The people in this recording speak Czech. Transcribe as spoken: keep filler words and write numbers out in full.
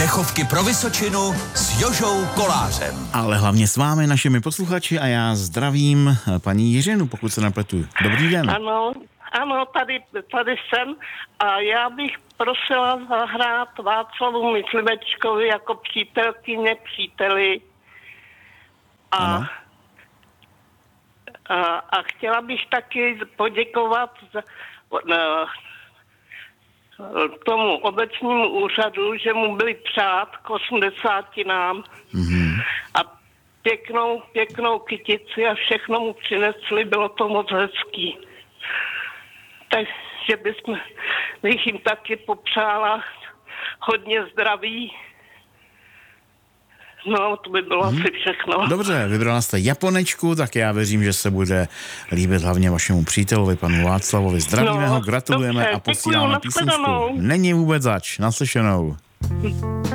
Dechovky pro Vysočinu s Jožou Kolářem. Ale hlavně s vámi, našimi posluchači, a já zdravím paní Jiřinu, pokud se nepletu. Dobrý den. Ano, ano, tady, tady jsem a já bych prosila zahrát Václavu Myslivečkovi jako přítelkyně příteli. A, a, a chtěla bych taky poděkovat za, na, tomu obecnímu úřadu, že mu byli přát k osmdesáti nám mm-hmm. a pěknou, pěknou kytici a všechno mu přinesli, bylo to moc hezký. Takže bychom, bych jim taky popřála hodně zdraví. No, to by bylo hmm. asi všechno. Dobře, vybrala jste Japonečku, tak já věřím, že se bude líbit hlavně vašemu přítelovi, panu Václavovi. Zdravíme no, ho, gratulujeme dobře, a posíláme písničku. Není vůbec zač, naslyšenou.